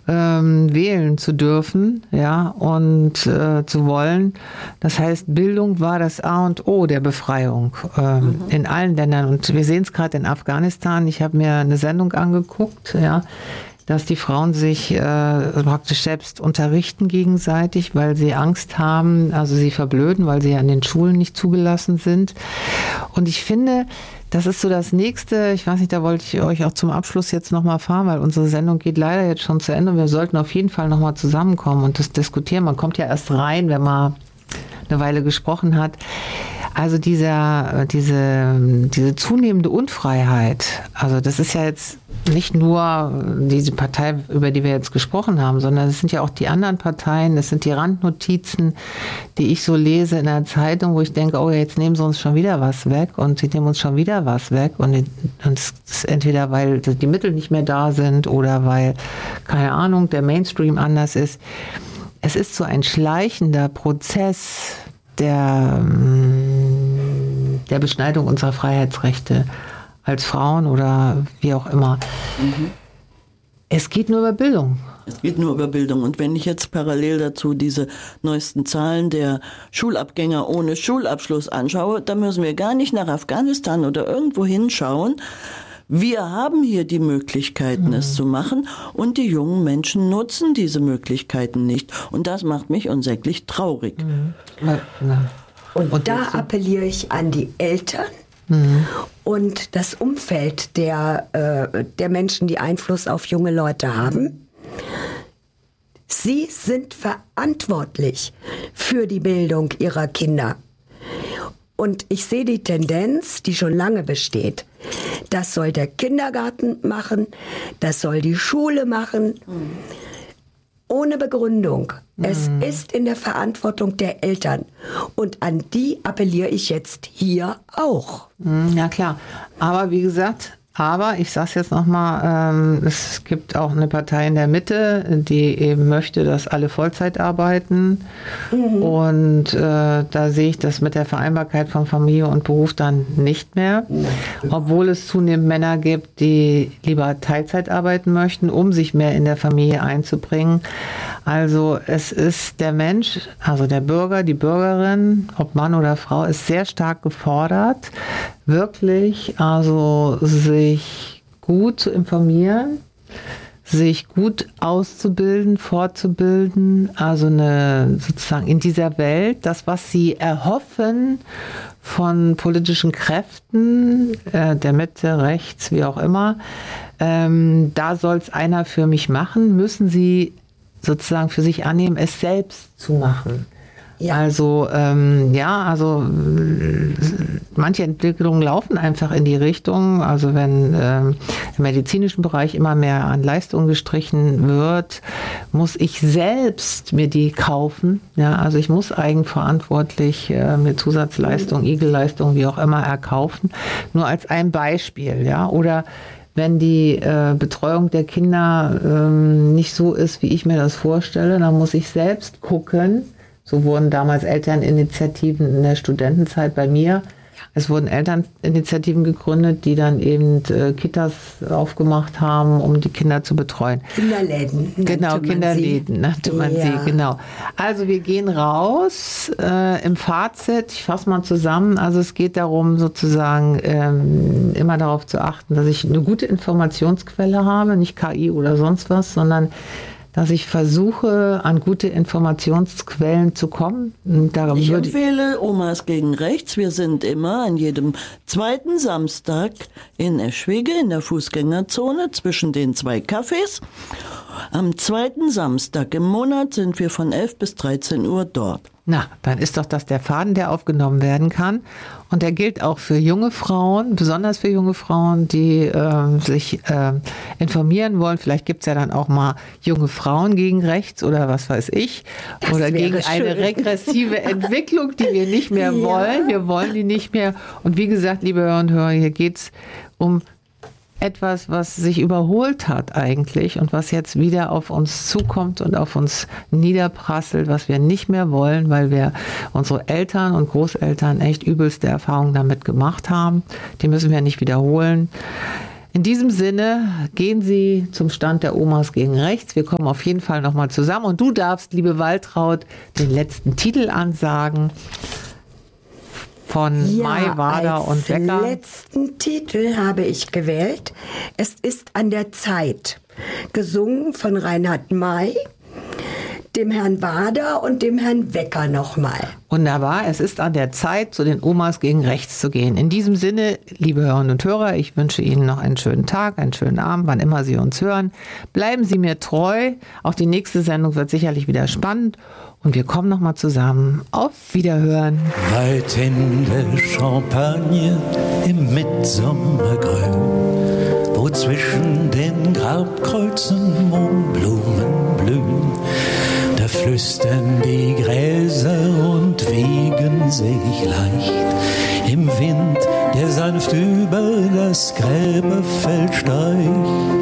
wählen zu dürfen, ja, und zu wollen. Das heißt, Bildung war das A und O der Befreiung in allen Ländern. Und wir sehen es gerade in Afghanistan. Ich habe mir eine Sendung angeguckt, ja, dass die Frauen sich praktisch selbst unterrichten gegenseitig, weil sie Angst haben, also sie verblöden, weil sie an den Schulen nicht zugelassen sind. Und ich finde, das ist so das Nächste. Ich weiß nicht, da wollte ich euch auch zum Abschluss jetzt nochmal fahren, weil unsere Sendung geht leider jetzt schon zu Ende. Wir sollten auf jeden Fall nochmal zusammenkommen und das diskutieren. Man kommt ja erst rein, wenn man eine Weile gesprochen hat. Also diese zunehmende Unfreiheit, also das ist ja jetzt nicht nur diese Partei, über die wir jetzt gesprochen haben, sondern es sind ja auch die anderen Parteien, es sind die Randnotizen, die ich so lese in der Zeitung, wo ich denke, oh, jetzt nehmen sie uns schon wieder was weg und sie nehmen uns schon wieder was weg und es ist entweder, weil die Mittel nicht mehr da sind oder weil, keine Ahnung, der Mainstream anders ist. Es ist so ein schleichender Prozess der Beschneidung unserer Freiheitsrechte als Frauen oder wie auch immer. Es geht nur über Bildung. Es geht nur über Bildung. Und wenn ich jetzt parallel dazu diese neuesten Zahlen der Schulabgänger ohne Schulabschluss anschaue, dann müssen wir gar nicht nach Afghanistan oder irgendwo hinschauen. Wir haben hier die Möglichkeiten, es zu machen, und die jungen Menschen nutzen diese Möglichkeiten nicht. Und das macht mich unsäglich traurig. Und da appelliere ich an die Eltern und das Umfeld der Menschen, die Einfluss auf junge Leute haben. Sie sind verantwortlich für die Bildung ihrer Kinder. Und ich sehe die Tendenz, die schon lange besteht. Das soll der Kindergarten machen, das soll die Schule machen, ohne Begründung. Es ist in der Verantwortung der Eltern. Und an die appelliere ich jetzt hier auch. Ja klar, aber wie gesagt, ich sage es jetzt nochmal, es gibt auch eine Partei in der Mitte, die eben möchte, dass alle Vollzeit arbeiten. Und da sehe ich das mit der Vereinbarkeit von Familie und Beruf dann nicht mehr. Obwohl es zunehmend Männer gibt, die lieber Teilzeit arbeiten möchten, um sich mehr in der Familie einzubringen. Also es ist der Mensch, also der Bürger, die Bürgerin, ob Mann oder Frau, ist sehr stark gefordert, wirklich also sich gut zu informieren, sich gut auszubilden, fortzubilden, also sozusagen in dieser Welt, das, was sie erhoffen von politischen Kräften, der Mitte, rechts, wie auch immer, da soll es einer für mich machen, müssen sie sozusagen für sich annehmen, es selbst zu machen. Ja. Also manche Entwicklungen laufen einfach in die Richtung, also wenn im medizinischen Bereich immer mehr an Leistung gestrichen wird, muss ich selbst mir die kaufen, ja, also ich muss eigenverantwortlich mir Zusatzleistung, Igelleistung, wie auch immer erkaufen, nur als ein Beispiel, ja, oder wenn die Betreuung der Kinder nicht so ist, wie ich mir das vorstelle, dann muss ich selbst gucken. So wurden damals Elterninitiativen in der Studentenzeit bei mir. Es wurden Elterninitiativen gegründet, die dann eben Kitas aufgemacht haben, um die Kinder zu betreuen. Kinderläden. Genau, Kinderläden nannte man sie, genau. Also wir gehen raus im Fazit, ich fasse mal zusammen, also es geht darum sozusagen immer darauf zu achten, dass ich eine gute Informationsquelle habe, nicht KI oder sonst was, sondern dass ich versuche, an gute Informationsquellen zu kommen. Ich empfehle Omas gegen Rechts. Wir sind immer an jedem zweiten Samstag in Eschwege in der Fußgängerzone zwischen den zwei Cafés. Am zweiten Samstag im Monat sind wir von 11 bis 13 Uhr dort. Na, dann ist doch das der Faden, der aufgenommen werden kann. Und der gilt auch für junge Frauen, besonders für junge Frauen, die sich informieren wollen. Vielleicht gibt es ja dann auch mal junge Frauen gegen rechts oder was weiß ich. Das oder gegen eine regressive Entwicklung, die wir nicht mehr wollen. Wir wollen die nicht mehr. Und wie gesagt, liebe Hörer und Hörer, hier geht es um etwas, was sich überholt hat eigentlich und was jetzt wieder auf uns zukommt und auf uns niederprasselt, was wir nicht mehr wollen, weil wir unsere Eltern und Großeltern echt übelste Erfahrungen damit gemacht haben. Die müssen wir nicht wiederholen. In diesem Sinne gehen Sie zum Stand der Omas gegen rechts. Wir kommen auf jeden Fall nochmal zusammen. Und du darfst, liebe Waltraud, den letzten Titel ansagen von May, Wader und Wecker. Den letzten Titel habe ich gewählt. Es ist an der Zeit. Gesungen von Reinhard May, dem Herrn Wader und dem Herrn Wecker nochmal. Wunderbar, es ist an der Zeit, zu den Omas gegen rechts zu gehen. In diesem Sinne, liebe Hörerinnen und Hörer, ich wünsche Ihnen noch einen schönen Tag, einen schönen Abend, wann immer Sie uns hören. Bleiben Sie mir treu, auch die nächste Sendung wird sicherlich wieder spannend und wir kommen nochmal zusammen. Auf Wiederhören. Weit in der Champagne im Mitsommergrün, wo zwischen den Grabkreuzen Mohnblumen blühen, da flüstern die Gräser und wiegen sich leicht im Wind, der sanft über das Gräberfeld streicht.